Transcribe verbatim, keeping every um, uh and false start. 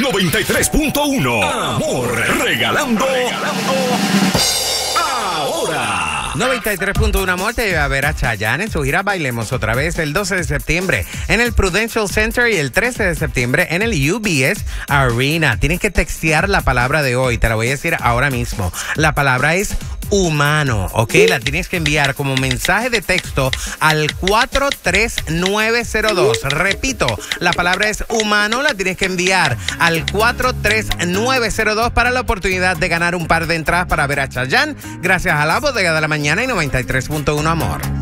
noventa y tres punto uno. Amor, regalando. regalando ahora. noventa y tres punto uno Amor te lleva a ver a Chayanne en su gira Bailemos Otra Vez el doce de septiembre en el Prudential Center y el trece de septiembre en el U B S Arena. Tienes que textear la palabra de hoy, te la voy a decir ahora mismo. La palabra es humano, ¿ok? La tienes que enviar como mensaje de texto al cuatro tres nueve cero dos. Repito, la palabra es humano, la tienes que enviar al cuatro tres nueve cero dos para la oportunidad de ganar un par de entradas para ver a Chayanne gracias a la Bodega de la Mañana y noventa y tres punto uno Amor.